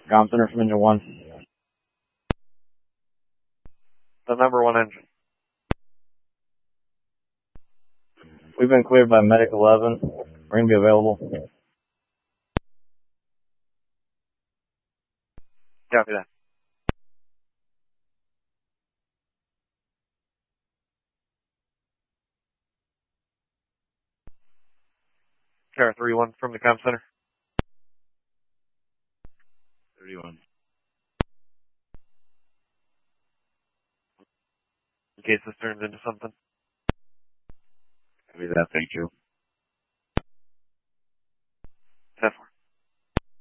Comm Center from Engine 1. The number 1 engine. We've been cleared by Medic 11. We're going to be available. Copy that. Tower 31 from the Comm Center. 31. In case this turns into something. Copy that, thank you.